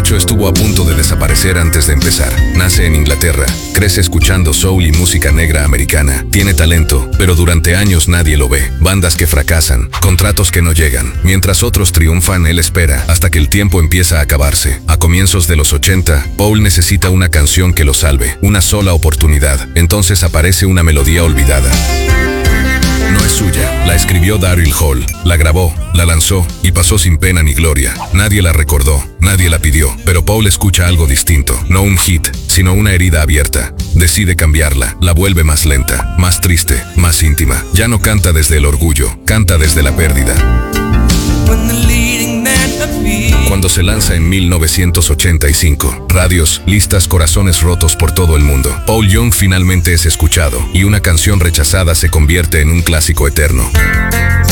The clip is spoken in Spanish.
hecho, estuvo a punto de desaparecer antes de empezar. Nace en Inglaterra, crece escuchando soul y música negra americana. Tiene talento, pero durante años nadie lo ve. Bandas que fracasan, contratos que no llegan. Mientras otros triunfan, él espera hasta que el tiempo empieza a acabarse. A comienzos de los 80, Paul necesita una canción que lo salve, una sola oportunidad. Entonces aparece una melodía olvidada. No es suya, la escribió Daryl Hall, la grabó, la lanzó y pasó sin pena ni gloria. Nadie la recordó, nadie la pidió, pero Paul escucha algo distinto, no un hit, sino una herida abierta. Decide cambiarla, la vuelve más lenta, más triste, más íntima. Ya no canta desde el orgullo, canta desde la pérdida. Cuando se lanza en 1985, radios, listas, corazones rotos por todo el mundo. Paul Young finalmente es escuchado y una canción rechazada se convierte en un clásico eterno.